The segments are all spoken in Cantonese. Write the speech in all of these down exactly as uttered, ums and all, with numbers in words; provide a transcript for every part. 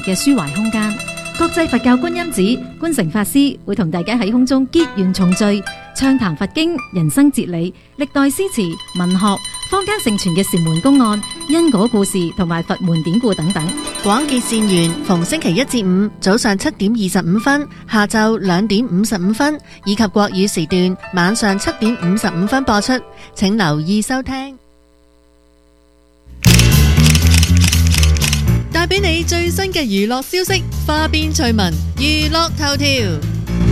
嘅抒懷空間。國際佛教觀音寺觀誠法師會同大家喺空中結緣重聚，暢談佛經、人生哲理、歷代詩詞、文學、坊間盛傳嘅禪門公案、因果故事同埋佛門典故等等。 廣結善緣，逢星期一至五早上七點二十五分、下晝兩點五十五分，以及國語時段晚上七點五十五分播出，請留意收聽。帶俾你最新嘅娛樂消息，花邊趣聞，娛樂頭條。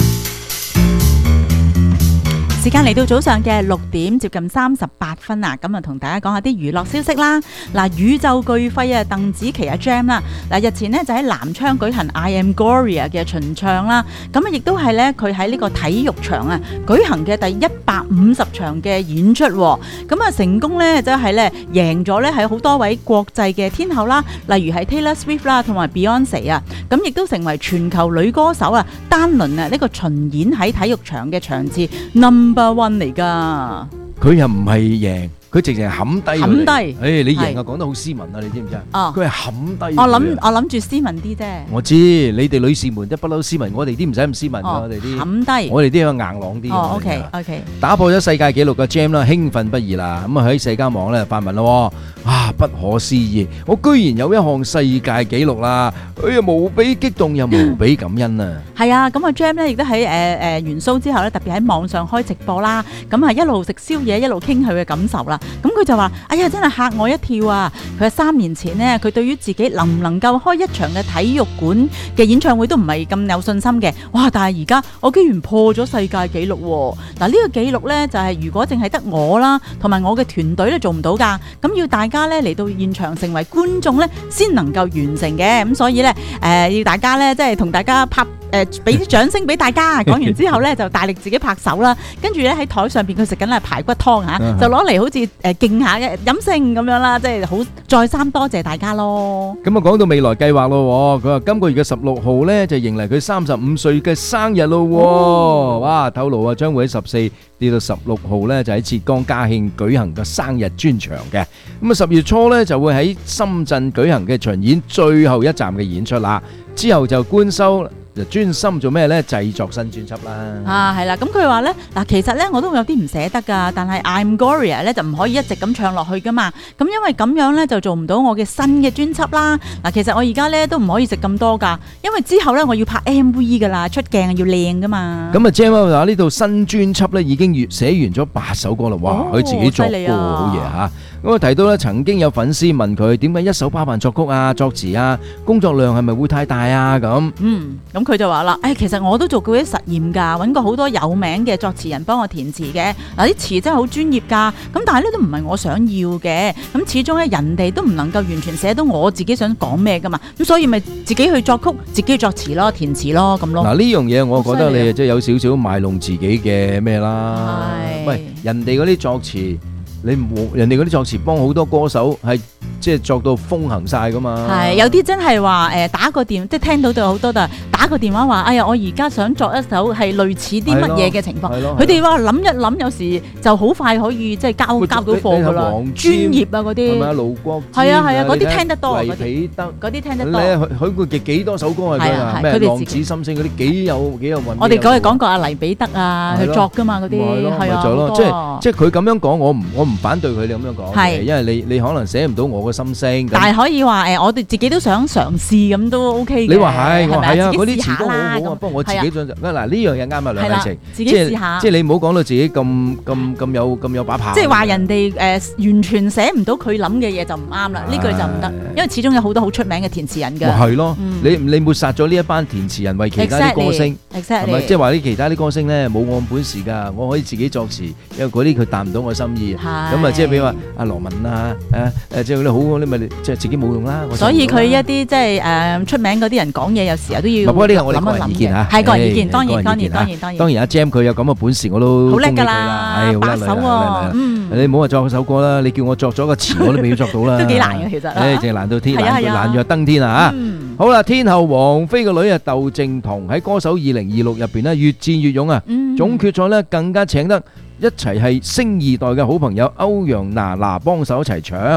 時間嚟到早上嘅六點接近三十八分啊，咁啊同大家講下啲娛樂消息啦。嗱，宇宙巨肺啊，鄧紫棋啊 Jam 啦，嗱日前呢就喺南昌舉行 I Am Gloria 嘅巡唱啦，咁啊亦都係咧佢喺呢個體育場啊舉行嘅第一百五十場嘅演出，咁啊成功咧就係咧贏咗咧係好多位國際嘅天后啦，例如係 Taylor Swift 啦同埋 Beyonce 啊，咁亦都成為全球女歌手啊單輪啊呢個巡演喺體育場嘅場次 number one 嚟噶。 佢又唔係贏，佢直情係冚低。 冚低， 誒你贏啊，講得好斯文啊，你知唔知啊？哦，佢係冚低。 我諗我諗住斯文啲啫。 我知你哋女士們都不嬲斯文，我哋啲唔使咁斯文㗎，我哋啲冚低， 我哋啲要硬朗啲。 哦 ，OK OK。打破咗世界紀錄嘅 Jam 啦，興奮不已啦，咁啊喺社交網咧發文咯，啊不可思議，我居然有一項世界紀錄啦！哎呀，無比激動又無比感恩啊！ 係啊，咁啊 Jam 咧亦都喺誒誒完 show 之後咧，特別喺網上開直播啦，咁啊一路食宵夜一路傾佢嘅感受啦。咁佢就話：哎呀，真係嚇我一跳啊！佢話三年前呢，佢對於自己能唔能夠開一場嘅體育館嘅演唱會都唔係咁有信心嘅。哇！但係而家我居然破咗世界紀錄喎！嗱，呢個紀錄咧就係如果淨係得我啦，同埋我嘅團隊咧做唔到㗎。咁要大家咧嚟到現場成為觀眾咧，先能夠完成嘅。咁所以咧，誒、呃、要大家咧即係同大家拍。誒俾啲掌聲俾大家，講完之後咧就大力自己拍手啦，跟住咧喺台上邊佢食緊係排骨湯嚇，就攞嚟好似誒敬下嘅飲勝咁樣啦，即係好再三多謝大家咯。 咁啊講到未來計劃咯，佢話今個月嘅十六號咧就迎嚟佢三十五歲嘅生日咯，哦、哇！透露啊將會喺十四至到十六號咧就喺浙江嘉興舉行個生日專場嘅，咁啊十月初咧就會喺深圳舉行嘅巡演最後一站嘅演出啦，之後就官修。就專心做咩咧？製作新專輯啦。 啊，係啦，咁佢話咧，嗱，其實咧我都有啲唔捨得噶，但係 I'm Gloria 咧就唔可以一直咁唱落去噶嘛。咁因為咁樣咧就做唔到我嘅新嘅專輯啦。嗱，其實我而家咧都唔可以食咁多噶，因為之後咧我要拍 M V 噶啦，出鏡要靚噶嘛。 咁啊 Jam 話呢度新專輯咧已經越寫完咗八首歌啦，哇！佢、哦、自己作歌好嘢嚇。咁啊提到咧，曾經有粉絲問佢點解一手包辦作曲啊、作詞啊，工作量係咪會太大啊？咁嗯，咁佢就話啦，誒、哎，其實我都做過啲實驗㗎，揾過好多有名嘅作詞人幫我填詞嘅，嗱啲詞真係好專業㗎，咁但係呢都唔係我想要嘅，咁始終咧人哋都唔能夠完全寫到我自己想講咩㗎嘛，咁所以咪自己去作曲、自己去作詞咯、填詞咯咁咯。 嗱呢樣嘢我覺得你即係有少少賣弄自己嘅咩啦，喂，人哋嗰啲作詞。你冇人哋嗰啲作詞幫好多歌手係即係作到風行晒噶嘛？係有啲真係話誒打個電，即係聽到就好多，但係打個電話話，哎呀，我而家想作一首係類似啲乜嘢嘅情況。佢哋話諗一諗，有時就好快可以即係交交到貨噶啦。專業啊嗰啲係咪啊？盧國係啊係啊，嗰啲聽得多。 黎彼得嗰啲聽得多。 佢佢佢幾幾多首歌係佢啊？咩浪子心聲嗰啲幾有幾有韻。 我哋嗰日講過阿黎彼得啊，佢作噶嘛嗰啲係啊。 即係即係佢咁樣講，我唔我唔反對佢哋咁樣講嘅，因為你你可能寫唔到我嘅心聲。但係可以話誒，我哋自己都想嘗試咁都 OK 嘅。 你話係，我係啊， 嗰啲詞都好好啊。不過我自己想嗱呢樣嘢啱啊，梁麗晴， 自己試下。 即係你唔好講到自己咁咁咁有咁有把炮。 即係話人哋誒完全寫唔到佢諗嘅嘢就唔啱啦，呢句就唔得，因為始終有好多好出名嘅填詞人㗎。 係咯，你你抹殺咗呢一班填詞人為其他啲歌星，係咪？即係話啲其他啲歌星咧冇我本事㗎，我可以自己作詞，因為嗰啲佢達唔到我心意。咁啊，即係比如話阿羅文啊，誒誒，即係嗰啲好，你咪即係自己冇用啦。 所以佢一啲即係誒出名嗰啲人講嘢，有時候都要。 不過呢個我哋個人意見嚇， 係個人意見，當然當然當然當然。 當然阿 Jam 佢有咁嘅本事，我都好叻㗎啦，八首喎。嗯， 你唔好話作首歌啦，你叫我作咗個詞，我都未要作到啦。 都幾難嘅其實。誒， 淨係難到天難難若登天啊嚇！好啦，天后王菲個女啊竇靖童喺歌手二零二六入邊咧越戰越勇啊！總決賽咧更加請得一齊係星二代嘅好朋友歐陽娜娜幫手一齊唱。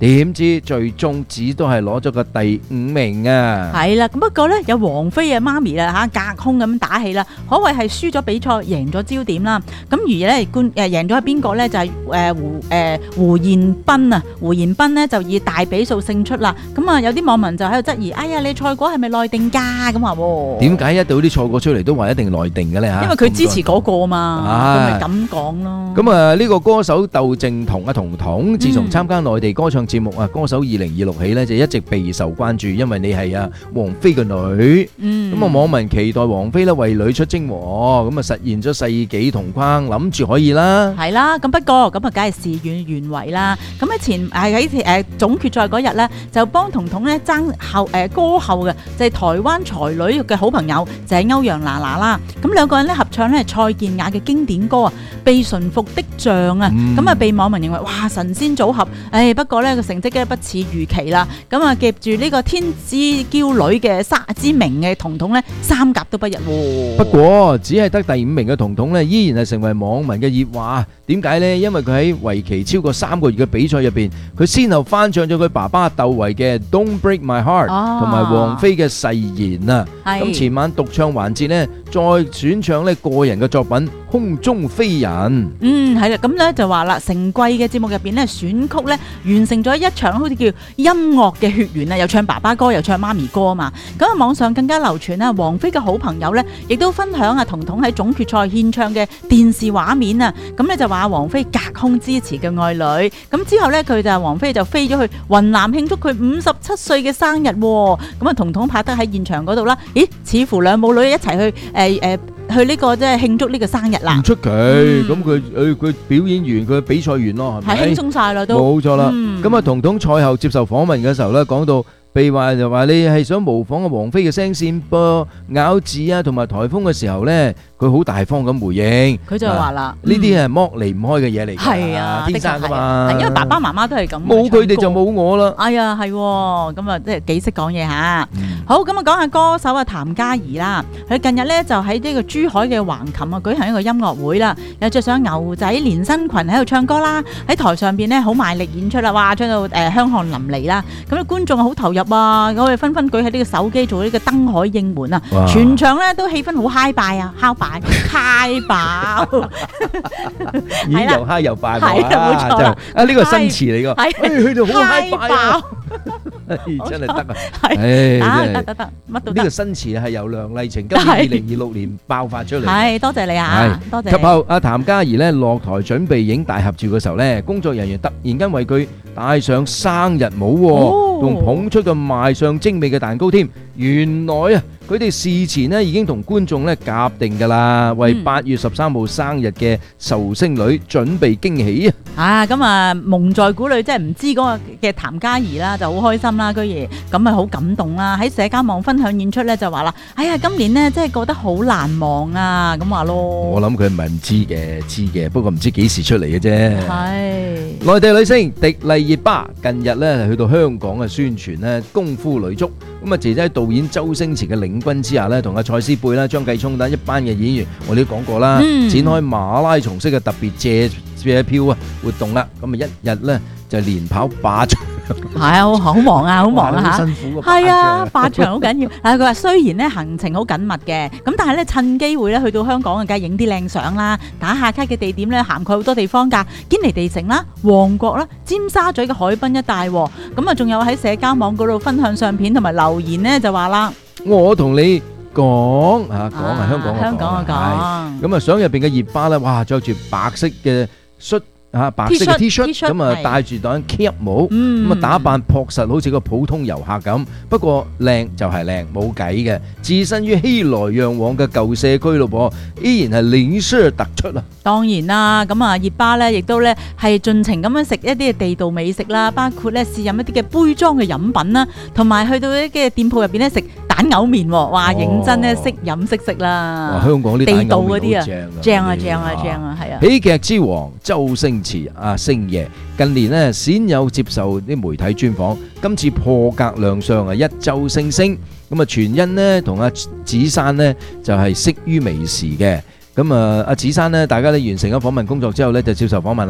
點知最終只都係攞咗個第五名啊！ 係啦，咁不過咧有王菲嘅媽咪啦嚇，隔空咁打氣啦，可謂係輸咗比賽，贏咗焦點啦。咁而咧冠誒贏咗係邊個咧？就係、是、誒胡誒、呃、胡彥斌啊！胡彥斌呢就以大比數勝出啦。咁啊有啲網民就喺度質疑：哎呀，你賽果係咪內定㗎？咁話喎。點解一到啲賽果出嚟都話一定內定嘅咧嚇？ 因為佢支持嗰個嘛，佢咪咁講咯。 咁啊呢個歌手竇靖童啊彤彤，自從參加內地歌唱節目啊歌手二零二六起咧，就一直備受關注，因為你係啊王菲嘅女。嗯。咁啊網民期待王菲咧為女出征喎，咁啊實現咗世紀同框，諗住可以啦。 係啦，咁不過咁啊，梗係事與願違啦。咁喺前係喺誒總決賽嗰日咧，就幫彤彤咧爭後誒歌后嘅，就係台灣才女嘅好朋友，就係歐陽娜娜啦。咁兩個人咧合唱咧蔡健雅嘅經典歌啊，《被馴服的象》啊。咁啊被網民認為哇神仙組合，誒不過咧個成績咧不似預期啦。咁啊夾住呢個天之驕女嘅沙之名嘅彤彤咧，三甲都不入喎。 不過只係得第五名嘅彤彤咧，依然係成為網民嘅熱話。點解呢？因為佢喺為期超過三個月嘅比賽入邊，佢先後翻唱咗佢爸爸竇唯嘅《Don't Break My Heart》同埋王菲嘅《誓言》啊。咁前晚獨唱環節呢，再選唱呢個人嘅作品《空中飛人》。 嗯，係啦，咁咧就話啦，成季嘅節目入邊咧選曲咧完成咗一場好似叫音樂嘅血緣啊，又唱爸爸歌又唱媽咪歌啊嘛。咁啊網上更加流傳啊，王菲嘅好朋友咧亦都分享啊彤彤喺總決賽獻唱嘅電視畫面啊。咁咧就話王菲隔空支持嘅愛女。咁之後咧佢就王菲就飛咗去雲南慶祝佢五十七歲嘅生日。咁啊彤彤拍得喺現場嗰度啦，咦似乎兩母女一齊去誒誒。去呢個即係慶祝呢個生日啦， 唔出奇。咁佢誒佢表演完佢比賽完咯，係咪？ 係輕鬆晒啦都。 冇錯啦。咁啊彤彤賽後接受訪問嘅時候咧，講到被話就話你係想模仿阿王菲嘅聲線噃，咬字啊同埋颱風嘅時候咧，佢好大方咁回應。 佢就話啦， 呢啲係剝離唔開嘅嘢嚟㗎， 係啊， 天生㗎嘛。 因為爸爸媽媽都係咁， 冇佢哋就冇我啦。 哎呀，係咁啊，即係幾識講嘢嚇。好，咁啊講下歌手啊譚嘉儀啦，佢近日咧就喺呢個珠海嘅橫琴啊舉行一個音樂會啦，又着上牛仔連身裙喺度唱歌啦，喺台上邊咧好賣力演出啦，哇，唱到誒香汗淋漓啦，咁啲觀眾好投入啊，我哋紛紛舉起呢個手機做呢個燈海應援啊，全場咧都氣氛好嗨拜啊，敲拜嗨爆， 咦又嗨又拜， 係啊冇錯啦， 啊呢個新詞嚟㗎，誒佢哋好嗨拜啊！真係得啊！係得得得，乜都得。呢個新詞係由梁麗晴今年二零二六年爆發出嚟。 係多謝你啊，多謝。 及後阿譚嘉儀咧落台準備影大合照嘅時候咧，工作人員突然間為佢戴上生日帽，仲捧出個賣相精美嘅蛋糕添。原來啊，佢哋事前咧已經同觀眾咧夾定㗎啦，為八月十三號生日嘅壽星女準備驚喜啊！啊，咁啊蒙在鼓裏，即係唔知嗰個嘅譚嘉儀啦，就好開心啦，居然咁啊好感動啦！喺社交網分享演出咧，就話啦：哎呀，今年咧真係覺得好難忘啊！咁話咯。我諗佢唔係唔知嘅，知嘅，不過唔知幾時出嚟嘅啫。係內地女星迪麗熱巴近日咧去到香港嘅宣傳咧功夫女足，咁啊姐姐喺導演周星馳嘅領軍之下咧，同阿蔡思貝啦、張繼聰等一班嘅演員，我哋都講過啦，展開馬拉松式嘅特別借借票啊活動啦，咁啊一日咧就連跑八場，係啊，好忙啊，好忙啊嚇，辛苦係啊，八場好緊要。嗱，佢話雖然咧行程好緊密嘅，咁但係咧趁機會咧去到香港啊，梗係影啲靚相啦，打下卡嘅地點咧涵蓋好多地方㗎，堅尼地城啦、旺角啦、尖沙咀嘅海濱一帶，咁啊仲有喺社交網嗰度分享相片同埋留言咧，就話啦，我同你講嚇，講係香港嘅講，香港嘅講，咁啊相入邊嘅熱巴咧，哇，着住白色嘅恤啊，白色嘅 T 恤，咁啊戴住頂 cap 帽，咁啊打扮樸實，好似個普通遊客咁。不過靚就係靚，冇計嘅。置身於熙來攘往嘅舊社區咯噃，依然係臉色突出啊！當然啦，咁啊熱巴咧，亦都咧係盡情咁樣食一啲嘅地道美食啦，包括咧試飲一啲嘅杯裝嘅飲品啦，同埋去到一啲嘅店鋪入邊咧食蛋牛麵，哇！認真咧識飲識食啦。香港啲地道嗰啲啊，正啊正啊正啊，係啊！喜劇之王周星馳啊星爺近年咧鮮有接受啲媒體專訪，今次破格亮相啊一周星星，咁啊全因呢同阿子珊呢就係識於微時嘅，咁啊阿子珊呢大家咧完成咗訪問工作之後咧就接受訪問啦。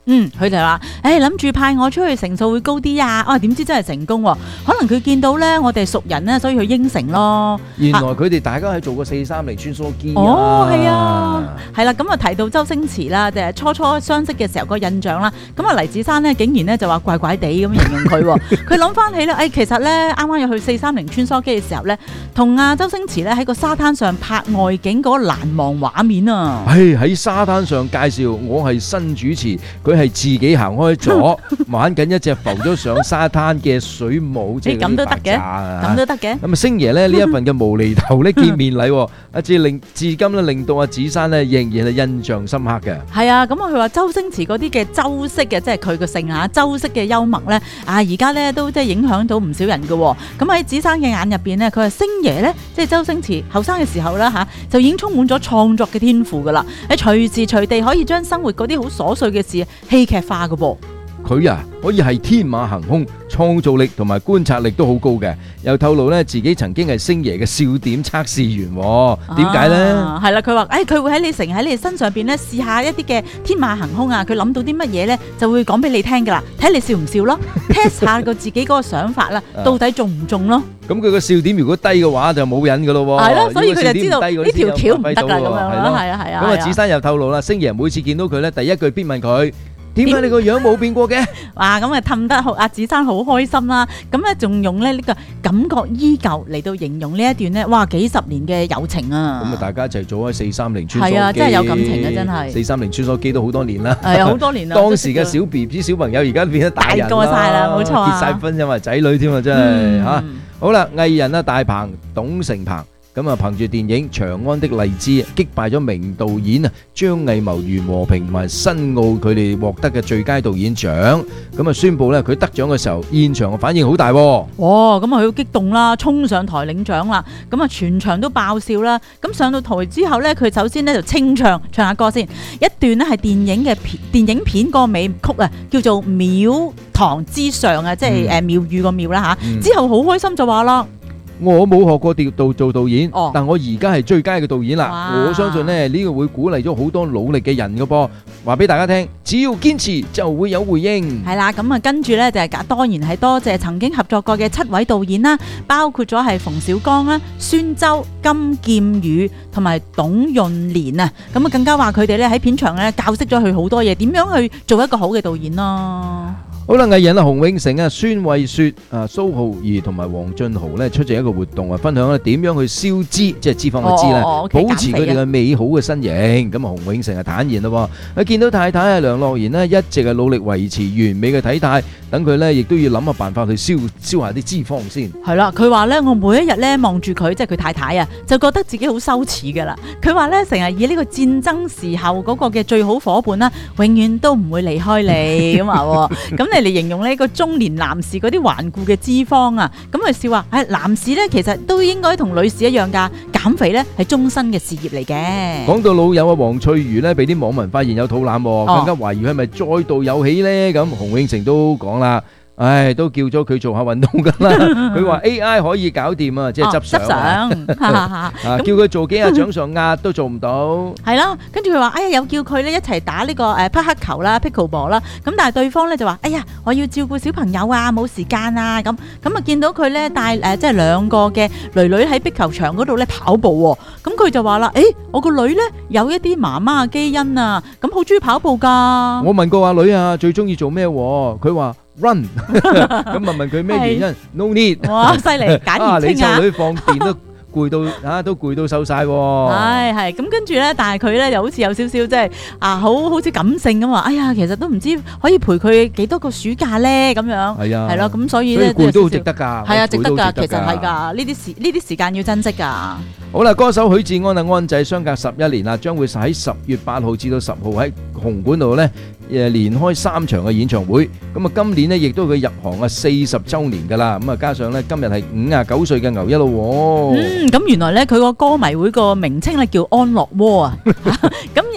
嗯，佢就話：誒諗住派我出去成數會高啲啊！啊，點知真係成功喎？可能佢見到咧我哋熟人咧，所以佢應承咯。 原來佢哋大家係做過四三零穿梭機啊！ 哦，係啊，係啦，咁啊提到周星馳啦，就係初初相識嘅時候個印象啦。咁啊黎子珊咧竟然咧就話怪怪地咁形容佢喎。佢諗翻起咧，誒其實咧啱啱要去四三零穿梭機嘅時候咧，同阿周星馳咧喺個沙灘上拍外景嗰個難忘畫面啊！ 係喺沙灘上介紹，我係新主持，佢係自己行開咗，玩緊一隻浮咗上沙灘嘅水母，即係咁都得嘅，咁都得嘅。 咁啊星爺咧呢一份嘅無厘頭呢見面禮，啊至令至今咧令到阿子珊咧仍然係印象深刻嘅。 係啊，咁啊佢話周星馳嗰啲嘅周式嘅，即係佢個姓啊，周式嘅幽默咧，啊而家咧都即係影響到唔少人嘅。咁喺子珊嘅眼入邊咧，佢話星爺咧，即係周星馳後生嘅時候啦吓，就已經充滿咗創作嘅天賦噶啦，喺隨時隨地可以將生活嗰啲好瑣碎嘅事戲劇化嘅噃。 佢啊可以係天馬行空，創造力同埋觀察力都好高嘅。又透露咧自己曾經係星爺嘅笑點測試員，點解咧？ 係啦，佢話誒佢會喺你成日喺你身上邊咧試下一啲嘅天馬行空啊，佢諗到啲乜嘢咧就會講俾你聽噶啦，睇你笑唔笑咯，test 下個自己嗰個想法啦，到底中唔中咯？咁佢個笑點如果低嘅話就冇癮噶咯喎。 係咯，所以佢就知道呢條橋唔得啦咁樣咯，係啊係啊。 咁啊子珊又透露啦，星爺每次見到佢咧，第一句必問佢。點解你個樣冇變過嘅？ 哇！咁啊氹得阿子珊好開心啦，咁咧仲用咧呢個感覺依舊嚟到形容呢一段咧，哇幾十年嘅友情啊！ 咁啊大家一齊做開四三零穿梭機， 係啊，真係有感情啊，真係四三零穿梭機都好多年啦， 係啊好多年啦。 當時嘅小 B B 小朋友而家變咗大人啦， 大個晒啦，冇錯啊， 結晒婚因為仔女添啊，真係嚇。好啦，藝人啊大鵬董成鵬。咁啊，憑住電影《長安的荔枝》擊敗咗名導演啊張藝謀、袁和平同埋申奧，佢哋獲得嘅最佳導演獎。咁啊，宣布咧佢得獎嘅時候，現場嘅反應好大。哇！咁啊，佢好激動啦，衝上台領獎啦。咁啊，全場都爆笑啦。咁上到台之後咧，佢首先咧就清唱唱下歌先，一段咧係電影嘅片電影片個尾曲啊，叫做《廟堂之上》啊，即係誒廟宇個廟啦嚇。之後好開心就話啦。 我冇學過調導做導演， 哦、 但我而家係最佳嘅導演啦！我相信咧呢個會鼓勵咗好多努力嘅人嘅噃。話俾大家聽，只要堅持就會有回應。係啦，咁啊跟住呢，就係當然係多謝曾經合作過嘅七位導演啦，包括咗係馮小剛啦、孫周、金劍宇同埋董潤蓮啊。咁啊更加話佢哋咧喺片場咧教識咗佢好多嘢，點樣去做一個好嘅導演咯。好啦，藝人啊，洪永城啊、孫慧雪啊、蘇浩儀同埋黃俊豪咧出席一個活動啊，分享咧點樣去消脂，即係脂肪嘅脂咧，哦、保持佢哋嘅美好嘅身形。咁啊，洪永城係坦言咯，佢見到太太啊梁樂妍呢一直係努力維持完美嘅體態，等佢咧亦都要諗下辦法去消消下啲脂肪先。係啦，佢話咧我每一日咧望住佢，即係佢太太啊，就覺得自己好羞恥噶啦。佢話咧成日以呢個戰爭時候嗰個嘅最好伙伴啦，永遠都唔會離開你咁話。咁你嚟形容呢個中年男士嗰啲頑固嘅脂肪啊，咁佢笑話，誒，男士咧其實都應該同女士一樣噶，減肥咧係終身嘅事業嚟嘅。講到老友啊，黃翠如咧，俾啲網民發現有肚腩，更加懷疑佢係咪再度有喜咧？咁洪永城都講啦。唉，都叫咗佢做下運動噶啦。佢話 A I 可以搞掂啊，即係執相。執相，啊，叫佢做幾下掌上壓都做唔到。係啦，跟住佢話，哎呀，有叫佢咧一齊打呢個誒匹克球啦 ，pickleball 啦。咁但係對方咧就話，哎呀，我要照顧小朋友啊，冇時間啊。咁咁啊，見到佢咧帶誒即係兩個嘅女女喺壁球場嗰度咧跑步。咁佢就話啦，誒，我個女咧有一啲媽媽嘅基因啊，咁好中意跑步噶。我問過阿女啊，最中意做咩？佢話。run 咁啊問佢咩原因 ？No need。哇，犀利，簡而清啊！你湊女放電都攰到啊，都攰到瘦晒。係係咁跟住咧，但係佢咧又好似有少少即係啊，好好似感性咁話。哎呀，其實都唔知可以陪佢幾多個暑假咧咁樣。係啊，係咯，咁所以咧攰都好值得㗎。係啊，值得㗎，其實係㗎。呢啲時呢啲時間要珍惜㗎。好啦，歌手許志安啊，安仔相隔十一年啦，將會喺十月八號至到十號喺紅館度咧。誒連開三場嘅演唱會，咁啊今年呢亦都係佢入行啊四十週年㗎啦，咁啊加上咧今日係五十九歲嘅牛一咯喎。嗯，咁原來咧佢個歌迷會個名稱咧叫安樂窩啊，咁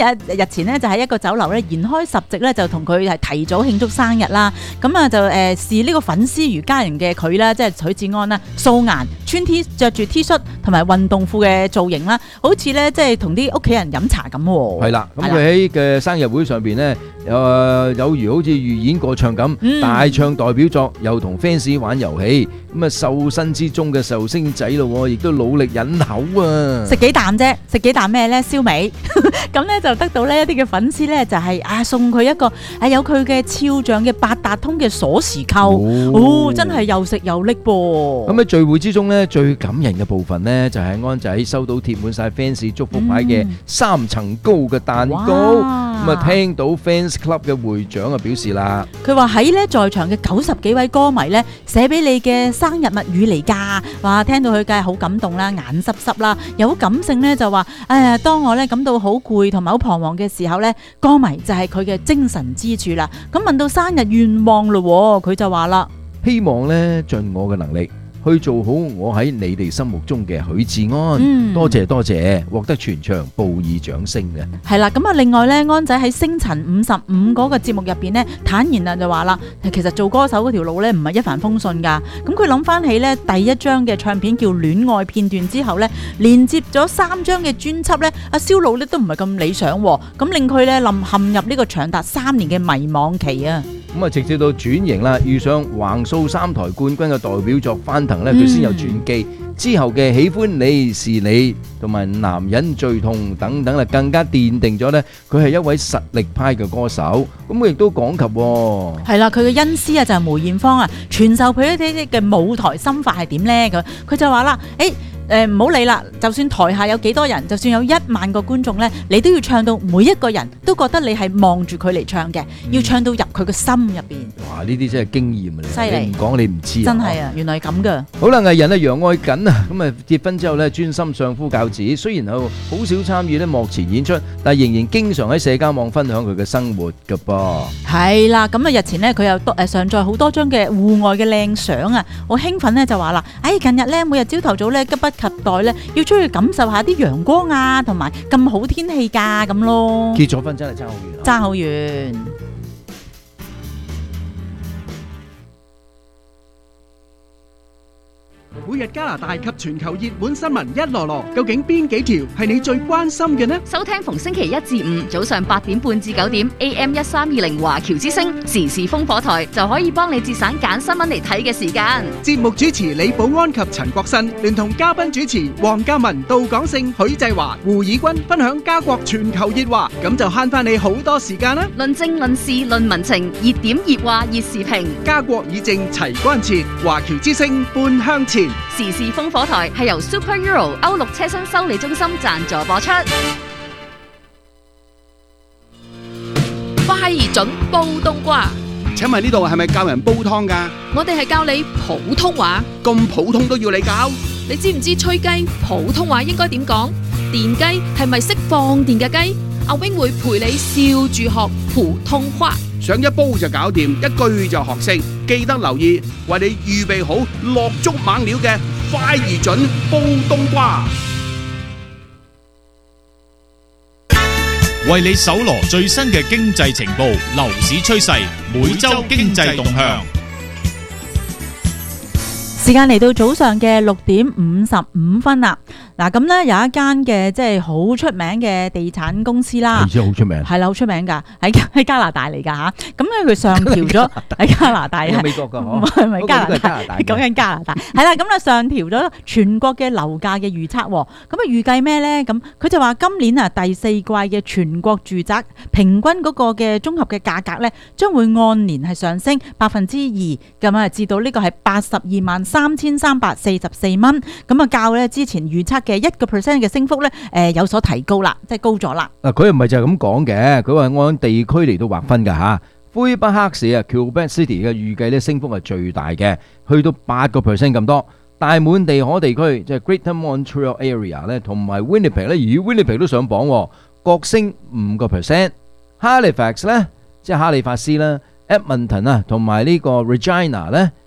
日日前呢，就喺一個酒樓咧筵開十席咧，就同佢係提早慶祝生日啦。咁啊就誒視呢個粉絲如家人嘅佢啦，即係許志安啦，素顏穿 T 着住 T 恤同埋運動褲嘅造型啦，好似咧即係同啲屋企人飲茶咁。 係啦，咁佢喺嘅生日會上邊呢，誒有如好似預演過唱咁， 嗯、大唱代表作，又同 fans 玩遊戲。咁啊，瘦身之中嘅壽星仔咯，亦都努力忍口啊！ 食幾啖啫，食幾啖咩咧？燒味咁咧就得到呢一啲嘅粉絲咧，就係、是、啊送佢一個啊有佢嘅肖像嘅八達通嘅鎖匙扣，哦，哦真係又食又拎噃。咁喺聚會之中咧，最感人嘅部分咧，就係、是、安仔收到貼滿晒 fans 祝福牌嘅三層高嘅蛋糕。咁啊、嗯，聽到 fans club 嘅會長啊表示啦， 佢話喺咧在場嘅九十幾位歌迷咧寫俾你嘅生日物語嚟㗎，哇！聽到佢梗係好感動啦，眼濕濕啦，又好感性咧，就話：哎呀，當我咧感到好攰同埋好彷徨嘅時候咧，歌迷就係佢嘅精神支柱啦。咁問到生日願望咯，佢就話啦： 希望咧盡我嘅能力去做好我喺你哋心目中嘅許志安，嗯、多謝多謝，獲得全場報以掌聲嘅。係啦，咁啊，另外咧，安仔喺星塵五十五嗰個節目入邊咧，坦然啊就話啦，其實做歌手嗰條路咧唔係一帆風順噶。咁佢諗翻起咧第一張嘅唱片叫《戀愛片段》之後咧，連接咗三張嘅專輯咧，阿蕭路咧都唔係咁理想，咁令佢咧冧陷入呢個長達三年嘅迷惘期啊。咁啊，直至到轉型啦，遇上橫掃三台冠軍嘅代表作翻騰咧，佢先有轉機。之後嘅喜歡你是你同埋男人最痛等等啦，更加奠定咗咧，佢係一位實力派嘅歌手。咁佢亦都講及係啦，佢嘅恩師啊就係梅艷芳啊，傳授佢一啲嘅舞台心法係點咧？佢佢就話啦，誒。誒唔好理啦，就算台下有幾多人，就算有一萬個觀眾呢，你都要唱到每一個人都覺得你係望住佢嚟唱嘅，嗯、要唱到入佢個心入邊。哇！呢啲真係經驗啊！犀利，你唔講你唔知啊！真係啊，原來係咁噶。好啦，藝人啊楊愛瑾啊，咁啊結婚之後呢，專心相夫教子，雖然好好少參與呢幕前演出，但係仍然經常喺社交網分享佢嘅生活噶噃。係啦，咁啊日前呢，佢又誒上載好多張嘅戶外嘅靚相啊，好興奮呢，就話啦，誒近日呢，每日朝頭早呢，急不及待咧，要出去感受下啲陽光啊，同埋咁好天氣噶咁咯。結咗婚真係爭好遠，爭好遠。 每日加拿大及全球熱門新聞一籮籮，究竟邊幾條係你最關心嘅呢？ 收聽逢星期一至五早上八點半至九點 A M 一三二零華僑之聲時事風火台，就可以幫你節省揀新聞嚟睇嘅時間。 節目主持李寶安及陳國新，聯同嘉賓主持黃嘉文、杜廣勝、許濟華、胡以軍分享家國全球熱話，咁就慳翻你好多時間啦！ 論政論事論民情，熱點熱話熱時評， 家國以正齊關切，華僑之聲半向前。 時事風火台係由 Super Euro 歐陸車身修理中心贊助播出。 快而準煲冬瓜， 請問呢度係咪教人煲湯㗎？ 我哋係教你普通話。 咁普通都要你教？ 你知唔知吹雞普通話應該點講？電雞係咪識放電嘅雞？阿 wing 會陪你笑住學普通話。 想一煲就搞掂，一句就學識。記得留意，為你預備好落足猛料嘅快而準煲冬瓜， 為你搜羅最新嘅經濟情報、樓市趨勢、每周經濟動向。 時間嚟到早上嘅六點五十五分啦。嗱，咁咧有一間嘅即係好出名嘅地產公司啦， 係真係好出名， 係啦，好出名噶，喺喺加拿大嚟噶吓。咁咧佢上調咗喺加拿大， 美國噶， 唔係唔係加拿大，講緊加拿大。係啦，咁咧上調咗全國嘅樓價嘅預測。咁啊預計咩咧？咁佢就話今年啊第四季嘅全國住宅平均嗰個嘅綜合嘅價格咧，將會按年係上升百分之二，咁啊至到呢個係八十二萬三千三百四十四蚊。咁啊較咧之前預測嘅一個 percent 嘅升幅咧，誒有所提高啦，即係高咗啦。嗱，佢又唔係就係咁講嘅，佢話按地區嚟到劃分㗎嚇。魁北克市啊 Quebec City 嘅預計咧升幅係最大嘅，去到八個 percent 咁多。大滿地可地區即係 Greater Montreal Area 咧，同埋 Winnipeg 咧，咦 Winnipeg 都上榜，各升五個 percent。Halifax 咧，即係哈利法斯啦 ，Edmonton 啊，同埋呢個 Regina 咧。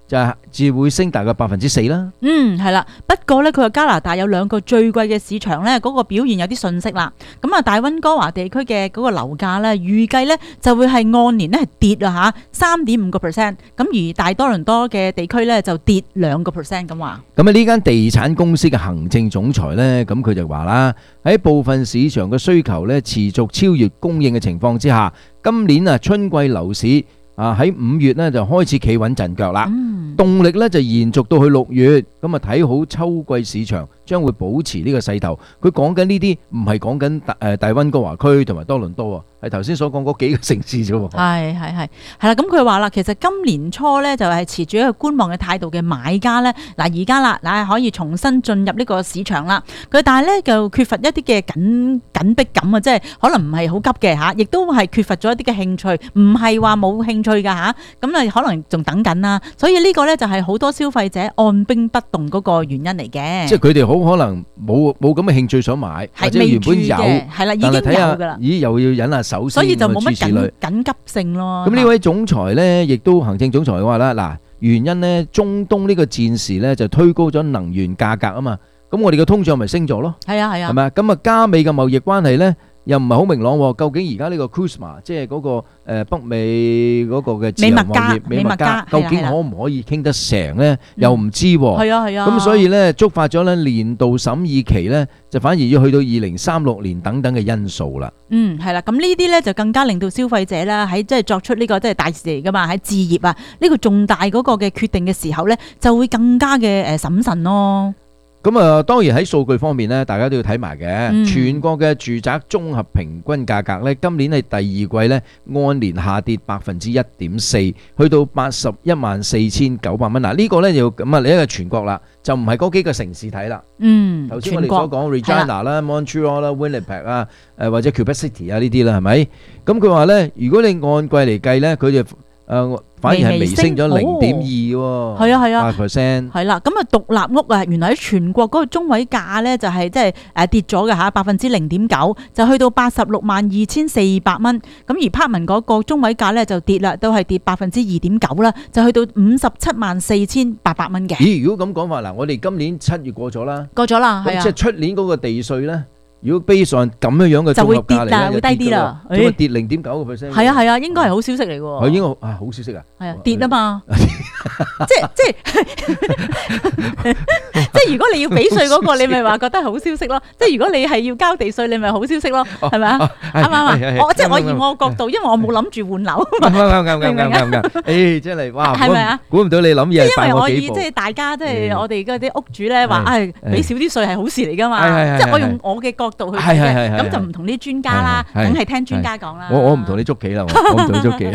就係至會升大概百分之四啦。 嗯，係啦。不過咧，佢話加拿大有兩個最貴嘅市場咧，嗰個表現有啲遜色啦。咁啊，大溫哥華地區嘅嗰個樓價咧，預計咧就會係按年咧係跌啊嚇三點五個 percent。咁而大多倫多嘅地區咧就跌兩個 percent 咁話。 咁啊，呢間地產公司嘅行政總裁咧，咁佢就話啦，喺部分市場嘅需求咧持續超越供應嘅情況之下，今年啊春季樓市啊喺五月咧就開始企穩陣腳啦。嗯動力咧就延續到去六月，咁啊睇好秋季市場將會保持呢個勢頭。佢講緊呢啲唔係講緊大誒大溫哥華區同埋多倫多喎，係頭先所講嗰幾個城市啫喎。 係係係係啦，咁佢話啦，其實今年初咧就係持住一個觀望嘅態度嘅買家咧，嗱而家啦，嗱可以重新進入呢個市場啦。佢但係咧就缺乏一啲嘅緊緊迫感啊，即係可能唔係好急嘅嚇，亦都係缺乏咗一啲嘅興趣，唔係話冇興趣㗎嚇，咁啊可能仲等緊啦。所以呢個咧就係好多消費者按兵不動嗰個原因嚟嘅。 即係佢哋好可能冇冇咁嘅興趣想買，或者原本有， 係啦已經有㗎啦， 咦又要忍下手先， 所以就冇乜緊緊急性咯。 咁呢位總裁咧，亦都行政總裁嘅話啦，嗱原因咧，中東呢個戰事咧就推高咗能源價格啊嘛，咁我哋嘅通脹咪升咗咯。係啊係啊，係咪啊？咁啊加美嘅貿易關係咧又唔係好明朗喎，究竟而家呢個 CUSMA 即係嗰個誒北美嗰個嘅自由貿易美墨加，究竟可唔可以傾得成咧？又唔知喎。係啊係啊。咁所以咧觸發咗咧年度審議期咧，就反而要去到二零三六年等等嘅因素啦。 嗯，係啦，咁呢啲咧就更加令到消費者啦喺即係作出呢個即係大事嚟噶嘛，喺置業啊呢個重大嗰個嘅決定嘅時候咧，就會更加嘅誒審慎咯。 咁啊，當然喺數據方面咧，大家都要睇埋嘅。全國嘅住宅綜合平均價格咧，今年係第二季咧，按年下跌百分之一點四，去到八十一萬四千九百蚊。嗱，呢個咧要咁啊，你一個全國啦，就唔係嗰幾個城市睇啦。嗯，頭先我哋所講 Regina 啦、Montreal 啦、Winnipeg 啊，誒或者 Quebec City 啊呢啲啦，係咪？咁佢話咧，如果你按季嚟計咧，佢就誒。反而係微升咗零點二喎，係啊係啊，八 percent 係啦。咁啊，獨立屋啊，原來喺全國嗰個中位價咧就係即係誒跌咗嘅嚇，百分之零點九，就去到八十六萬二千四百蚊。咁而 Apartment 嗰個中位價咧就跌啦，都係跌百分之二點九啦，就去到五十七萬四千八百蚊嘅。咦？如果咁講法嗱，我哋今年七月過咗啦，過咗啦，係啊。咁即係出年嗰個地稅咧？如果 base on 咁樣樣嘅綜合價嚟咧，會低啲啦，咁啊跌零點九個 percent。係啊係啊，應該係好消息嚟嘅喎。係應該啊好消息啊。係啊，跌啊嘛，即係即係即係如果你要俾稅嗰個，你咪話覺得好消息咯。即係如果你係要交地稅，你咪好消息咯，係咪啊？啱唔啱啊？我即係我以我角度，因為我冇諗住換樓。啱啱啱啱啱啱。誒，真係哇！係咪啊？估唔到你諗嘢快我幾步。因為我以即係大家即係我哋嗰啲屋主咧話，誒俾少啲稅係好事嚟㗎嘛。即係我用我嘅角度去睇嘅，咁就唔同啲專家啦，梗係聽專家講啦。我我唔同你捉棋啦，我唔同你捉棋。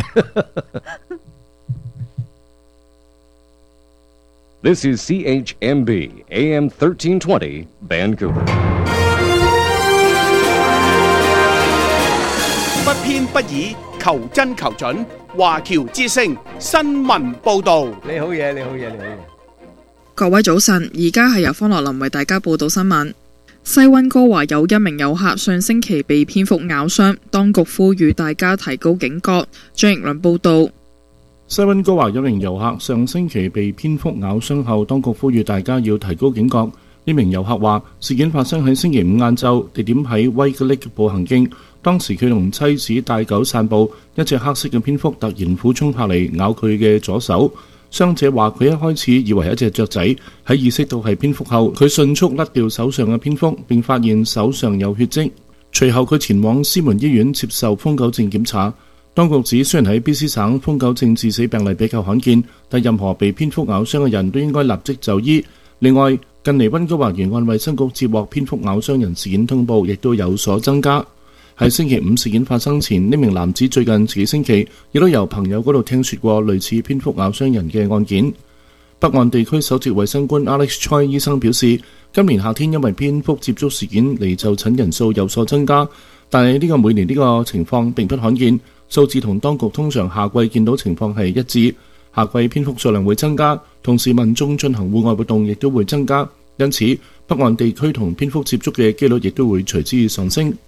This is C H M B A M thirteen twenty Vancouver。 不偏不倚，求真求準，華僑之聲新聞報導。 你好嘢，你好嘢，你好嘢。 各位早晨，而家係由方樂林為大家報道新聞。西溫哥華有一名遊客上星期被蝙蝠咬傷，當局呼籲大家提高警覺。張奕倫報道。 西溫哥華有名遊客上星期被蝙蝠咬傷後，當局呼籲大家要提高警覺。呢名遊客話，事件發生喺星期五晏晝，地點喺威格力步行徑。當時佢同妻子帶狗散步，一隻黑色嘅蝙蝠突然俯衝拍嚟咬佢嘅左手。傷者話佢一開始以為係一隻雀仔，喺意識到係蝙蝠後，佢迅速甩掉手上嘅蝙蝠，並發現手上有血跡。隨後佢前往獅門醫院接受瘋狗症檢查。當局指雖然喺 B C 省瘋狗症致死病例比較罕見，但任何被蝙蝠咬傷嘅人都應該立即就醫。另外，近嚟溫哥華沿岸衛生局接獲蝙蝠咬傷人事件通報，亦都有所增加。喺星期五事件發生前，呢名男子最近幾星期亦都由朋友嗰度聽說過類似蝙蝠咬傷人嘅案件。北岸地區首席衛生官 Alex Choi 醫生表示，今年夏天因為蝙蝠接觸事件嚟就診人數有所增加，但係呢個每年呢個情況並不罕見，數字同當局通常夏季見到情況係一致。夏季蝙蝠數量會增加，同時民眾進行戶外活動亦都會增加，因此北岸地區同蝙蝠接觸嘅機率亦都會隨之上升。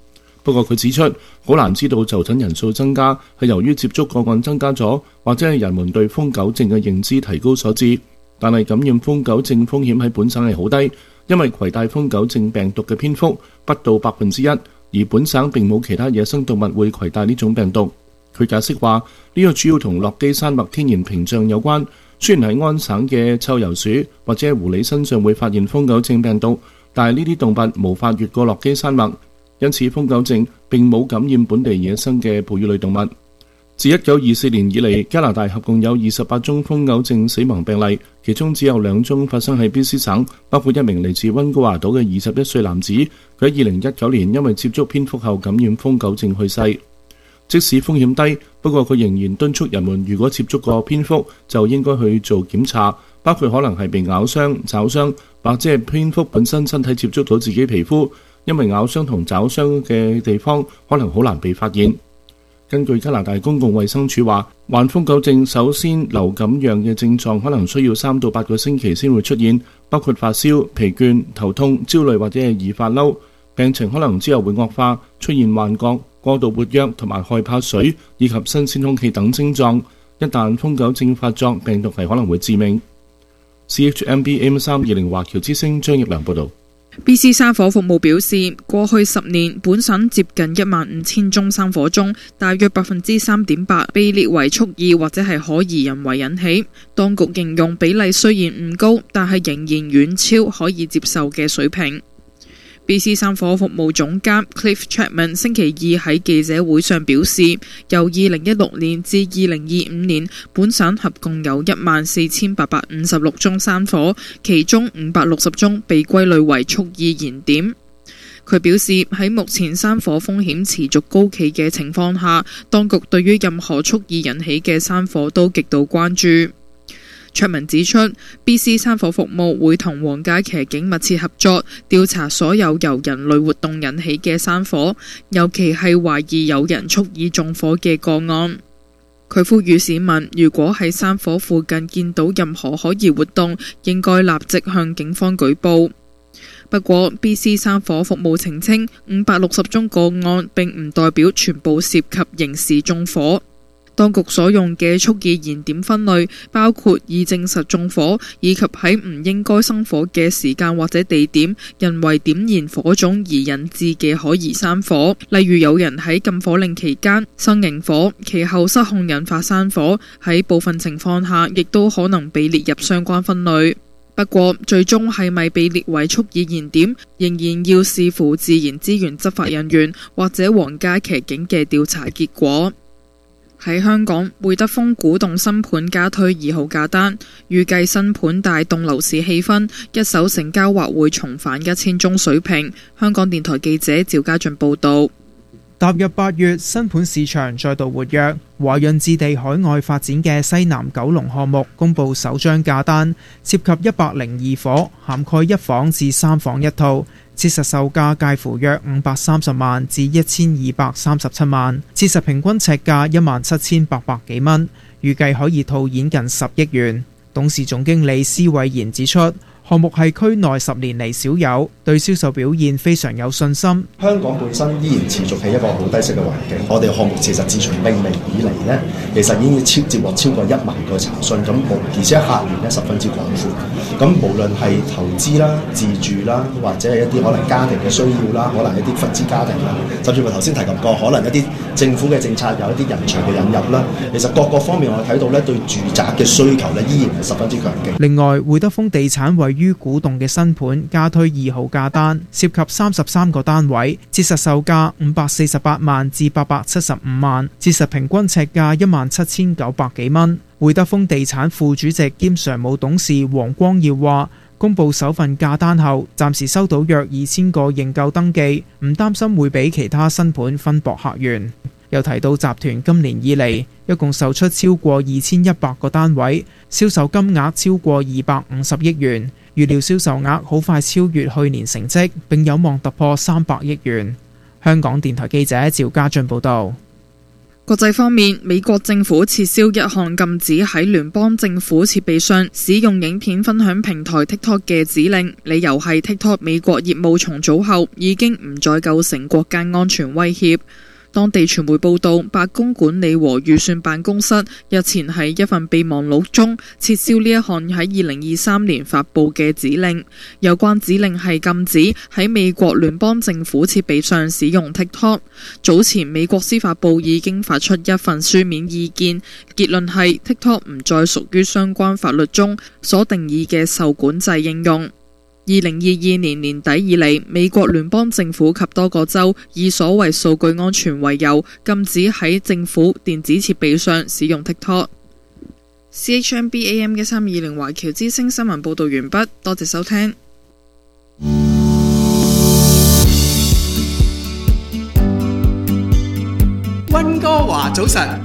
不過佢指出，好難知道就診人數增加係由於接觸個案增加咗，或者係人們對瘋狗症嘅認知提高所致。但係感染瘋狗症風險喺本省係好低，因為攜帶瘋狗症病毒嘅蝙蝠不到百分之一，而本省並冇其他野生動物會攜帶呢種病毒。佢解釋話，呢個主要同落基山脈天然屏障有關。雖然喺安省嘅臭鼬鼠或者狐狸身上會發現瘋狗症病毒，但係呢啲動物無法越過落基山脈，因此瘋狗症並冇感染本地野生嘅哺乳類動物。自一九二四年以嚟，加拿大合共有二十八宗瘋狗症死亡病例，其中只有兩宗發生喺 B C 省，包括一名嚟自溫哥華島嘅二十一歲男子，佢喺二零一九年因為接觸蝙蝠後感染瘋狗症去世。即使風險低，不過佢仍然敦促人們如果接觸過蝙蝠，就應該去做檢查，包括可能係被咬傷、爪傷，或者係蝙蝠本身身體接觸到自己皮膚，因為咬傷同爪傷嘅地方可能好難被發現。根據加拿大公共衛生署話，患瘋狗症首先流感樣嘅症狀可能需要三到八個星期先會出現，包括發燒、疲倦、頭痛、焦慮或者係易發嬲。病情可能之後會惡化，出現幻覺、過度活躍同埋害怕水以及新鮮空氣等症狀。一旦瘋狗症發作，病毒係可能會致命。C H M B M 三二零華僑之聲張益良報導。 B C 山火服務表示，過去十年本省接近一萬五千宗山火中，大約百分之三點八被列為蓄意或者係可疑人為引起。當局形容比例雖然唔高，但係仍然遠超可以接受嘅水平。B C 山火服務總監 Cliff Chapman 星期二喺記者會上表示，由二零一六年至二零二五年，本省合共有一萬四千八百五十六宗山火，其中五百六十宗被歸類為蓄意燃點。佢表示，喺目前山火風險持續高企嘅情況下，當局對於任何蓄意引起嘅山火都極度關注。卓文指出 ，B C 山火服務會同皇家騎警密切合作，調查所有由人類活動引起嘅山火，尤其係懷疑有人蓄意縱火嘅個案。佢呼籲市民，如果喺山火附近見到任何可疑活動，應該立即向警方舉報。不過 ，B C 山火服務澄清，五百六十宗個案並唔代表全部涉及刑事縱火。當局所用嘅蓄意燃點分類包括已證實縱火，以及喺唔應該生火嘅時間或者地點人為點燃火種而引致嘅可疑山火，例如有人喺禁火令期間生營火，其後失控引發山火，喺部分情況下亦都可能被列入相關分類。不過，最終係咪被列為蓄意燃點，仍然要視乎自然資源執法人員或者皇家騎警嘅調查結果。喺香港，會德豐古洞新盤加推二號價單，預計新盤帶動樓市氣氛，一手成交或會重返一千宗水平。香港電台記者趙家俊報道。 踏入八月，新盤市場再度活躍，華潤置地海外發展嘅西南九龍項目公布首張價單，涉及一百零二伙，涵蓋一房至三房一套。切實售價介乎約五百三十萬至一千二百三十七萬，切實平均尺價一萬七千八百幾蚊，預計可以套現近十億元。董事總經理施偉賢指出，項目係區內十年嚟少有，對銷售表現非常有信心。 香港本身依然持續係一個好低息嘅環境，我哋項目其實自從命名以嚟呢，其實已經超接獲超過一萬個查詢，咁而且客源呢十分之廣闊。咁無論係投資啦、自住啦，或者係一啲可能家庭嘅需要啦，可能一啲忽資家庭啦，甚至乎頭先提及過，可能一啲政府嘅政策有一啲人才嘅引入啦，其實各個方面我哋睇到呢，對住宅嘅需求呢，依然係十分之強勁。 另外，會德豐地產位於古洞嘅新盤加推二號價單，涉及三十三個單位，切實售價五百四十八萬至八百七十五萬，切實平均尺價一萬七千九百幾蚊。會德豐地產副主席兼常務董事黃光耀話，公布首份價單後，暫時收到約二千個認購登記，唔擔心會俾其他新盤分薄客源。又提到集團今年以嚟一共售出超過二千一百個單位，銷售金額超過二百五十億元，預料銷售額好快超越去年成績，並有望突破三百億元。香港電台記者趙家俊報道。 國際方面，美國政府撤銷一項禁止喺聯邦政府設備上使用影片分享平台 TikTok 嘅指令，理由係 TikTok 美國業務重組後已經唔再構成國家安全威脅。當地傳媒報道，白宮管理和預算辦公室日前喺一份備忘錄中撤銷呢一項喺二零二三年發布嘅指令。有關指令係禁止喺美國聯邦政府設備上使用 TikTok。早前美國司法部已經發出一份書面意見，結論係 TikTok 唔再屬於相關法律中所定義嘅受管制應用。二零二二年年底以嚟，美國聯邦政府及多個州以所謂數據安全為由，禁止喺政府電子設備上使用 TikTok。C H M B A M 嘅三二零華僑之聲新聞報導完畢，多謝收聽。 溫哥華早晨。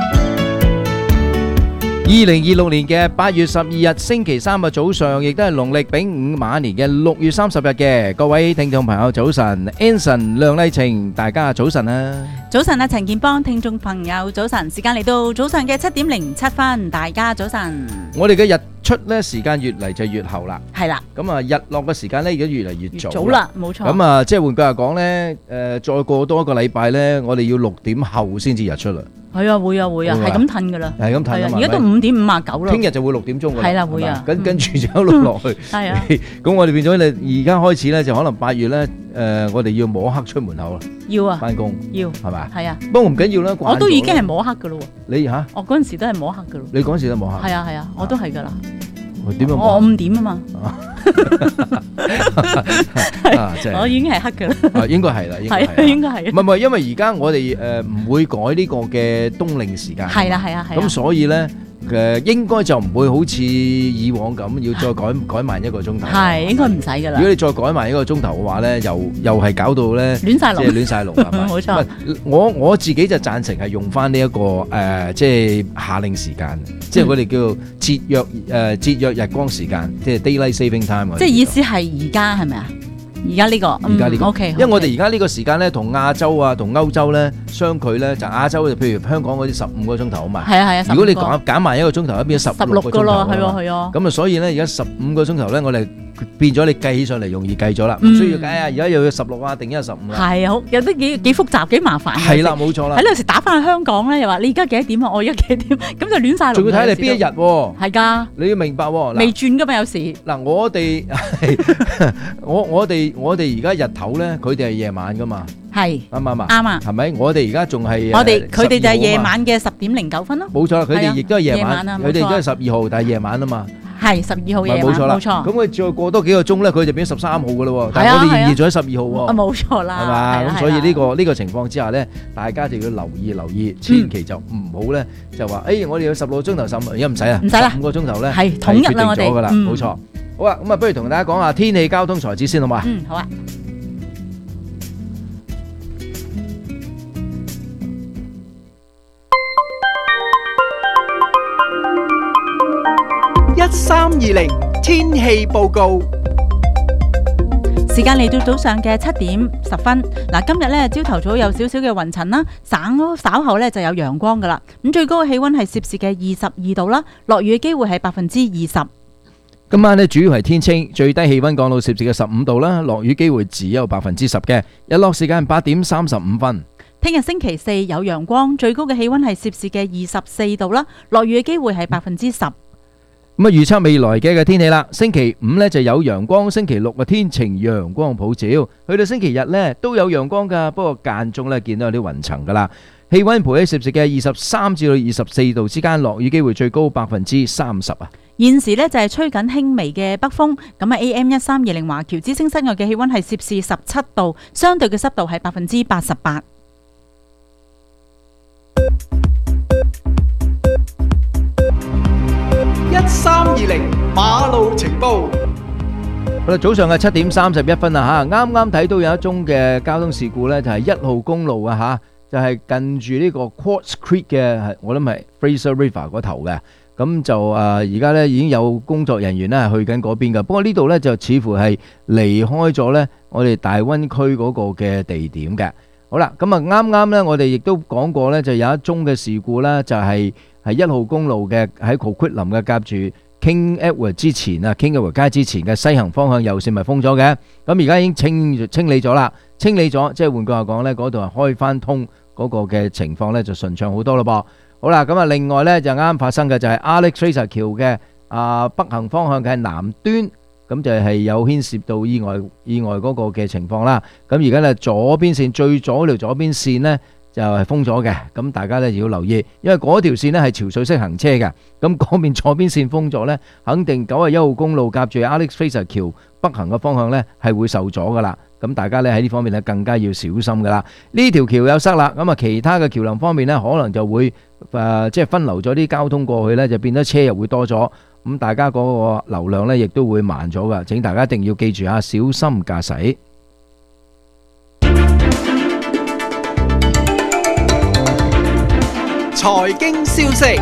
二零二六年嘅八月十二日星期三嘅早上，亦都係農曆丙午馬年嘅六月三十日嘅。各位聽眾朋友早晨 ，Anson 梁麗晴，大家早晨啊！ 早晨啊，陳建邦，聽眾朋友早晨，時間嚟到早上嘅七點零七分，大家早晨。 我哋嘅日出咧時間越嚟就越後啦， 係啦。 咁啊日落嘅時間咧而家越嚟越早。 早啦，冇錯。 咁啊，即係換句話講咧，誒，再過多一個禮拜咧，我哋要六點後先至日出啦。 係啊，會啊，會啊，係咁褪噶啦， 係咁褪啊嘛。 而家都五點五啊九啦。 聽日就會六點鐘噶啦。 係啦，會啊。 跟跟住就一路落去。 係啊。 咁我哋變咗你而家開始咧，就可能八月咧，誒，我哋要摸黑出門口啦。 要啊。 翻工。 要。 係咪？ 係啊。 不過唔緊要啦。 我都已經係摸黑噶咯喎。 你吓？ 我嗰陣時都係摸黑噶咯。 你嗰陣時都摸黑。 係啊係啊，我都係噶啦。 點樣？ 我五點啊嘛。 啊，即係我已經係黑噶啦。 啊，應該係啦，應該係，應該係。 唔係唔係，因為而家我哋誒唔會改呢個嘅冬令時間。 係啦係啊係。 咁所以咧。誒應該就唔會好似以往咁要再改改慢一個鐘頭。 係應該唔使㗎啦。 如果你再改慢一個鐘頭嘅話咧，又又係搞到咧亂曬龍， 即係亂曬龍係嘛？ 冇錯。 我我自己就贊成係用翻呢一個誒，即係夏令時間，即係我哋叫做節約誒節約日光時間，即係 daylight saving time。 即係意思係而家係咪啊？而家呢個， 而家呢個 ，OK， 因為我哋而家呢個時間咧，同亞洲啊、同歐洲咧相距咧，就亞洲就譬如香港嗰啲十五個鐘頭啊嘛。 係啊係啊。 如果你減減埋一個鐘頭，變咗十六個鐘頭啊嘛。 係喎係喎。 咁啊，所以咧而家十五個鐘頭咧，我哋變咗你計起上嚟容易計咗啦，唔需要計啊！而家又要十六啊，定一係十五啦。 係啊，好有啲幾幾複雜幾麻煩。 係啦，冇錯啦。 喺呢時打翻去香港咧，又話你而家幾多點啊？我而家幾點？咁就亂晒龍。 仲要睇你邊一日喎。 係㗎。你要明白喎。 未轉㗎嘛？有時。嗱， 我哋我我哋我哋而家日頭咧，佢哋係夜晚㗎嘛。 係。 啱唔啱啊？ 啱啊。 係咪？我哋而家仲係。 我哋佢哋就係夜晚嘅十點零九分咯。 冇錯啦，佢哋亦都係夜晚。 啊。 佢哋都係十二號，但係夜晚啊嘛。 係十二號夜晚，冇錯。 咁佢再過多幾個鐘咧，佢就變咗十三號噶咯喎。但係我哋仍然仲喺十二號喎。 啊，冇錯啦。 係嘛？咁所以呢個呢個情況之下咧，大家就要留意留意，千祈就唔好咧就話，誒，我哋要十六個鐘頭十五，而家唔使啊， 唔使啦， 十五個鐘頭咧係統一啦，我哋咗噶啦，冇錯。好啊，咁啊，不如同大家講下天氣、交通、財資先好嘛？ 嗯，好啊。 一三二零天氣報告， 時間嚟到早上嘅七點十分。嗱，今日咧朝頭早有少少嘅雲層啦，省稍後咧就有陽光噶啦。咁最高嘅氣溫係攝氏嘅二十二度啦，落雨嘅機會係百分之二十。 今晚咧主要係天清，最低氣溫降到攝氏嘅十五度啦，落雨機會只有百分之十嘅。日落時間八點三十五分。 聽日星期四有陽光，最高嘅氣溫係攝氏嘅二十四度啦，落雨嘅機會係百分之十。 咁啊，預測未來嘅嘅天氣啦，星期五咧就有陽光，星期六嘅天晴陽光普照，去到星期日咧都有陽光噶，不過間中咧見到有啲雲層噶啦。氣溫徘徊喺攝氏嘅二十三至到二十四度之間，落雨機會最高百分之三十啊。 現時咧就係吹緊輕微嘅北風，咁啊 A M 一三二零華僑之聲室外嘅氣溫係攝氏十七度，相對嘅濕度係百分之八十八。 一三二零馬路情報。 好啦，早上嘅七點三十一分啊吓，啱啱睇到有一宗嘅交通事故咧，就係一號公路啊吓，就係近住呢個 Quartz Creek 嘅，我諗係 Fraser River 嗰頭嘅。咁就誒而家咧已經有工作人員咧係去緊嗰邊噶，不過呢度咧就似乎係離開咗咧我哋大灣區嗰個嘅地點嘅。 好啦，咁啊啱啱咧，我哋亦都講過咧，就有一宗嘅事故咧，就係係一號公路嘅喺 Coquitlam嘅夾住 King Edward 之前啊 ，King Edward 街之前嘅西行方向右線咪封咗嘅，咁而家已經清清理咗啦，清理咗，即係換句話講咧，嗰度係開翻通嗰個嘅情況咧就順暢好多咯噃。好啦，咁啊另外咧就啱啱發生嘅就係 Alex Fraser 橋嘅啊北行方向嘅南端，咁就係有牽涉到意外意外嗰個嘅情況啦。咁而家咧左邊線最左條左邊線呢就係封咗嘅，咁大家咧要留意，因為嗰條線呢係潮水式行車嘅，咁嗰邊左邊線封咗呢，肯定九十一號公路夾住 Alex Fraser 橋北行嘅方向呢係會受阻噶啦。咁大家咧喺呢方面咧更加要小心噶啦。呢條橋有塞啦，咁啊其他嘅橋梁方面呢，可能就會誒即係分流咗啲交通過去呢，就變咗車又會多咗。咁大家嗰個流量呢，亦都會慢咗噶。請大家一定要記住啊，小心駕駛。 財經消息，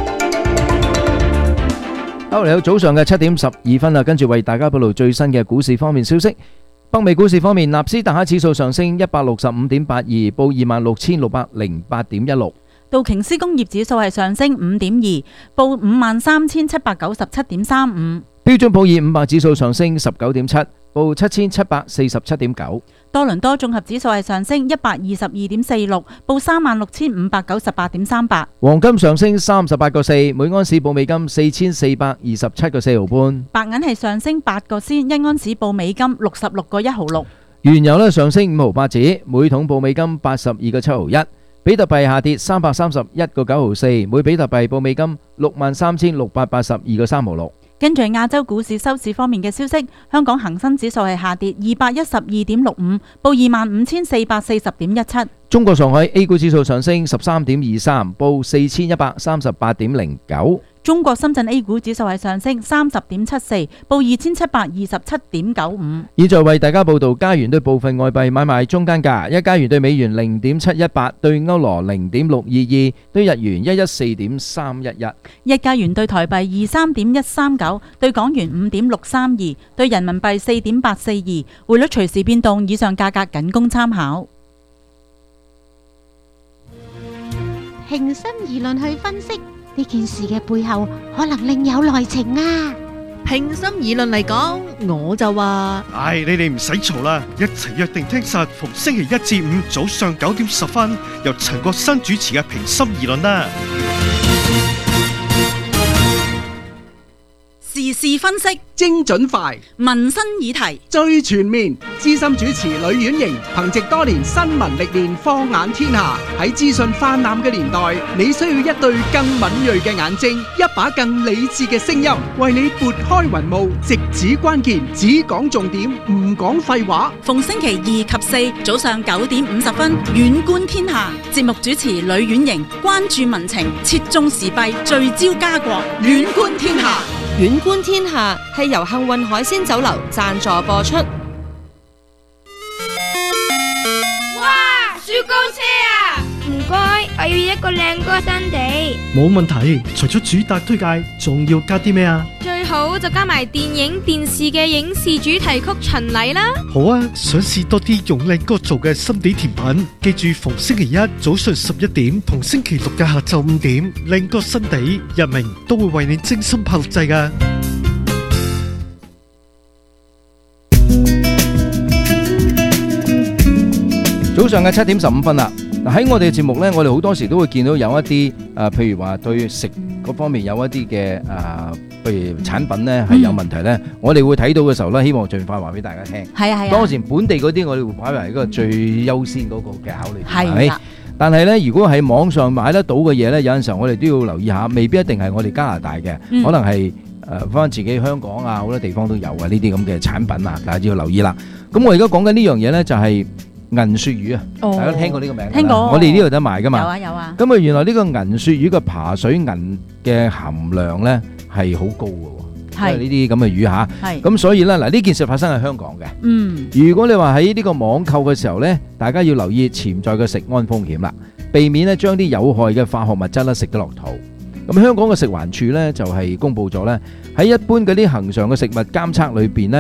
好，嚟到早上嘅七點十二分啦，跟住為大家報道最新嘅股市方面消息。北美股市方面，納斯達克指數上升一百六十五點八二，報二萬六千六百零八點一六。 道瓊斯工業指數係上升五點二，報五萬三千七百九十七點三五。 標準普爾五百指數上升十九點七，報七千七百四十七點九。 多倫多綜合指數係上升一百二十二點四六，報三萬六千五百九十八點三八。 黃金上升三十八個四，每安士報美金四千四百二十七個四毫半。 白銀係上升八個仙，一安士報美金六十六個一毫六。 原油呢上升五毫八子，每桶報美金八十二個七毫一。比特幣下跌三百三十一個九毫四，每比特幣報美金六萬三千六百八十二個三毫六。 跟住亞洲股市收市方面嘅消息，香港恒生指數係下跌二百一十二點六五，報二萬五千四百四十點一七。 中國上海 A 股指數上升十三點二三，報四千一百三十八點零九。 中國深圳 A 股指數係上升三十點七四，報二千七百二十七點九五。 現在為大家報道加元對部分外幣買賣中間價：一加元對美元零點七一八，對歐羅零點六二二，對日元一一四點三一一。 一加元對台幣二三點一三九，對港元五點六三二，對人民幣四點八四二。匯率隨時變動，以上價格僅供參考。 平心而論去分析呢件事嘅背後，可能另有內情啊！ 平心而論嚟講，我就話： 唉，你哋唔使嘈啦，一齊約定聽實逢星期一至五早上九點十分，由陳國新主持嘅平心而論啦。 時事分析精準快， 民生議題最全面。資深主持呂婉瑩憑藉多年新聞歷練，放眼天下。喺資訊氾濫嘅年代，你需要一對更敏銳嘅眼睛，一把更理智嘅聲音，為你撥開雲霧，直指關鍵，只講重點，唔講廢話。 逢星期二及四早上九點五十分，遠觀天下。節目主持呂婉瑩關注民情，切中時弊，聚焦家國，遠觀天下。 遠觀天下係由幸運海鮮酒樓贊助播出。 哇！雪糕車啊！唔該，我要一個靚哥新地。 冇問題，除咗主打推介，仲要加啲咩啊？ 最好就加埋電影電視嘅影視主題曲巡禮啦。 好啊，想試多啲用靚哥做嘅心地甜品，記住逢星期一早上十一點同星期六嘅下晝五點，靚哥新地日明都會為你精心拍錄製噶。 早上嘅七點十五分啦。嗱，喺我哋嘅節目呢，我哋好多時都會見到有一啲誒，譬如話對食嗰方面有一啲嘅誒，譬如產品呢係有問題呢，我哋會睇到嘅時候呢，希望盡快話俾大家聽。 係啊係啊。 當時本地嗰啲我哋會擺為一個最優先嗰個嘅考慮。 係啦。 但係呢，如果喺網上買得到嘅嘢呢，有陣時候我哋都要留意下，未必一定係我哋加拿大嘅，可能係誒翻自己香港啊，好多地方都有啊呢啲咁嘅產品啊，大家要留意啦。咁我而家講緊呢樣嘢呢，就係銀鱈魚啊，大家聽過呢個名？ 聽過。 我哋呢度有得賣噶嘛？ 有啊有啊。 咁啊，原來呢個銀鱈魚嘅爬水銀嘅含量咧係好高嘅，係呢啲咁嘅魚吓。係。咁所以咧，嗱呢件事發生喺香港嘅。嗯。如果你話喺呢個網購嘅時候咧，大家要留意潛在嘅食安風險啦，避免咧將啲有害嘅化學物質咧食得落肚。咁香港嘅食環署咧就係公佈咗咧，喺一般嗰啲恆常嘅食物監測裏邊咧。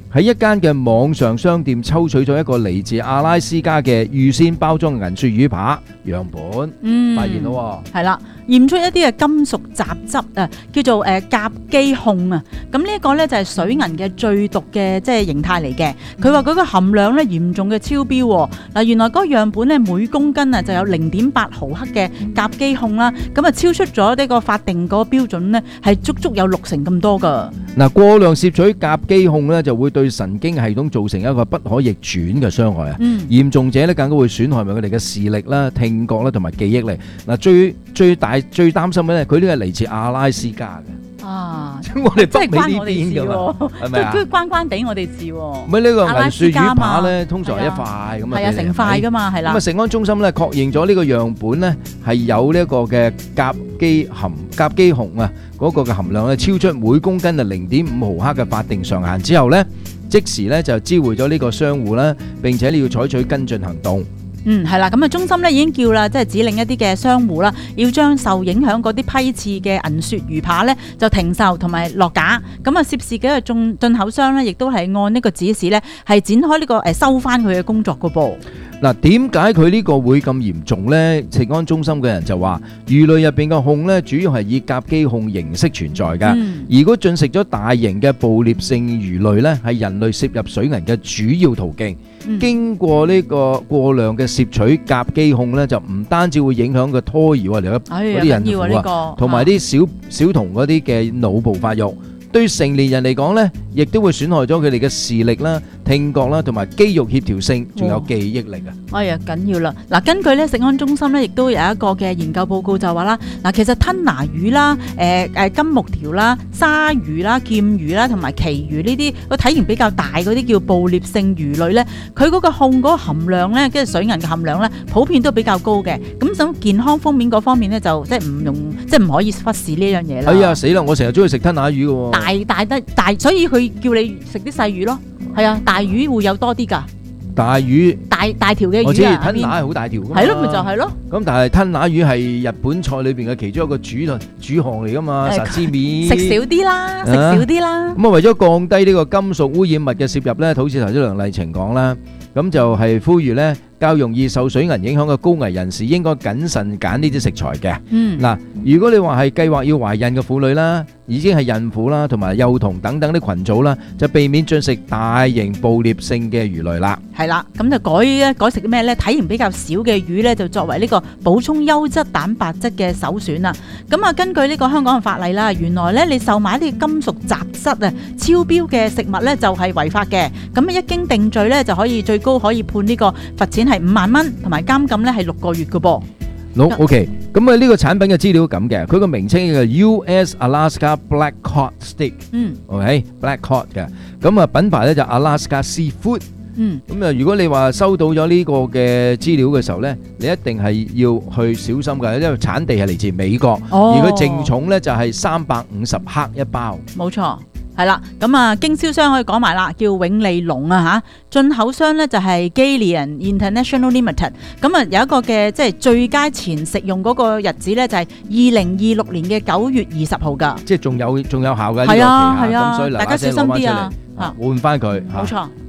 喺一間嘅網上商店抽取咗一個嚟自阿拉斯加嘅預先包裝銀鱈魚扒樣本， 嗯， 發現咯， 係啦，驗出一啲嘅金屬雜質啊，叫做誒甲基汞啊。咁呢一個咧就係水銀嘅最毒嘅即係形態嚟嘅。佢話嗰個含量咧嚴重嘅超標。嗱，原來嗰個樣本咧每公斤啊就有零點八毫克嘅甲基汞啦，咁啊超出咗呢個法定嗰個標準咧，係足足有六成咁多噶。 嗱，過量攝取甲基汞咧就會對神經系統造成一個不可逆轉嘅傷害啊！ 嗯， 嚴重者咧更加會損害埋佢哋嘅視力啦、聽覺啦同埋記憶力。嗱，最最大最擔心嘅咧，佢呢個係嚟自阿拉斯加嘅。啊！我哋北美呢邊㗎，係咪啊？ 都關關地我哋事喎。 唔係呢個銀鱈魚扒咧，通常係一塊咁啊。 係啊，成塊㗎嘛，係啦。 咁啊，食安中心咧確認咗呢個樣本咧係有呢一個嘅甲基含甲基汞啊嗰個嘅含量咧超出每公斤啊零點五毫克嘅法定上限之後咧，即時咧就知會咗呢個商戶啦，並且你要採取跟進行動。 嗯，係啦，咁啊，中心咧已經叫啦，即係指令一啲嘅商戶啦，要將受影響嗰啲批次嘅銀鱈魚扒咧就停售同埋落架。咁啊，涉事嘅進進口商咧，亦都係按呢個指示咧，係展開呢個誒收翻佢嘅工作噶噃。 嗱，點解佢呢個會咁嚴重呢？食安中心嘅人就話，魚類入邊嘅汞咧，主要係以甲基汞形式存在㗎。 嗯、 如果進食咗大型嘅捕獵性魚類咧，係人類攝入水銀嘅主要途徑。嗯、經過呢個過量嘅攝取甲基汞咧，就唔單止會影響個胎兒嚟嘅嗰啲人婦啊，同埋啲小小童嗰啲嘅腦部發育。對成年人嚟講咧，亦都會損害咗佢哋嘅視力啦、聽覺啦，同埋肌肉協調性，仲有記憶力啊！ 哎呀，緊要啦！嗱，根據咧食安中心咧，亦都有一個嘅研究報告就話啦，嗱，其實吞拿魚啦、誒誒金目條啦、鯊魚啦、劍魚啦，同埋旗魚呢啲個體型比較大嗰啲叫捕獵性魚類咧，佢嗰個汞嗰個含量咧，跟住水銀嘅含量咧，普遍都比較高嘅。咁咁健康方面嗰方面咧，就即係唔用，即係唔可以忽視呢樣嘢啦。 哎呀，死啦！我成日中意食吞拿魚嘅喎。 大大得大，所以佢叫你食啲細魚咯。係啊，大魚會有多啲㗎。 大魚大大條嘅魚啊！ 我知吞拿係好大條㗎嘛。 係咯，咪就係咯。 咁但係吞拿魚係日本菜裏邊嘅其中一個主主項嚟㗎嘛，沙司米。 食少啲啦，食少啲啦。 咁啊，為咗降低呢個金屬污染物嘅攝入咧，好似頭先梁麗晴講啦，咁就係呼籲咧。較容易受水銀影響嘅高危人士應該謹慎揀呢啲食材嘅。嗯，嗱，如果你話係計劃要懷孕嘅婦女啦，已經係孕婦啦，同埋幼童等等啲群組啦，就避免進食大型捕獵性嘅魚類啦。 係啦，咁就改咧改食啲咩咧？體型比較少嘅魚咧，就作為呢個補充優質蛋白質嘅首選啦。咁啊，根據呢個香港嘅法例啦，原來咧你售賣啲金屬雜質啊超標嘅食物咧就係違法嘅。咁一經定罪咧就可以最高可以判呢個罰錢係五萬蚊，同埋監禁咧係六個月嘅噃。 好 OK，咁啊呢個產品嘅資料咁嘅，佢個名稱叫 U S Alaska Black Cod Steak。嗯 ，OK Black Cod 嘅，咁啊品牌咧就 Alaska Seafood。嗯，咁啊如果你話收到咗呢個嘅資料嘅時候咧，你一定係要去小心㗎，因為產地係嚟自美國， 哦、 而佢淨重咧就係三百五十克一包。 冇錯。係啦，咁啊經銷商可以講埋啦，叫永利龍啊嚇，進口商咧就係 Galian International Limited。咁啊有一個嘅即係最佳前食用嗰個日子咧，就係二零二六年嘅九月二十號㗎。 即係仲有仲有效嘅呢個期係啊係啊， 咁所以大家小心啲啊！ 換翻佢， 冇錯。